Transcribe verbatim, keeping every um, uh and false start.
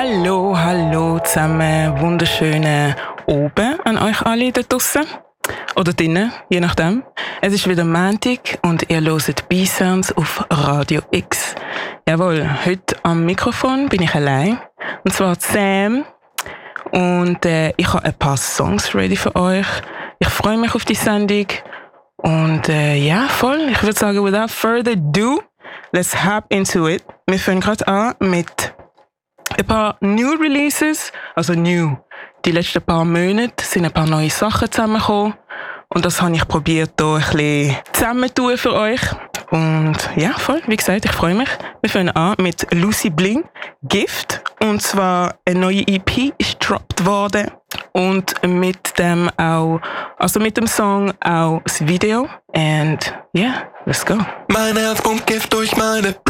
Hallo, hallo zusammen, wunderschönen Oben an euch alle da draussen. Oder drinnen, je nachdem. Es ist wieder Montag und ihr hört B-Sounds auf Radio X. Jawohl, heute am Mikrofon bin ich allein. Und zwar Sam. Und äh, ich habe ein paar Songs ready für euch. Ich freue mich auf die Sendung. Und äh, ja, voll. Ich würde sagen, without further ado, let's hop into it. Wir fangen gerade an mit ein paar New Releases. Also new. Die letzten paar Monate sind ein paar neue Sachen zusammengekommen. Und das habe ich probiert, hier ein bisschen zusammenzutun für euch. Und ja, voll, wie gesagt, ich freue mich. Wir fangen an mit Lucy Bling, Gift. Und zwar eine neue E P ist gedroppt worden. Und mit dem auch, also mit dem Song auch das Video. And yeah, let's go. Mein Herz pumpt Gift durch meine Blut.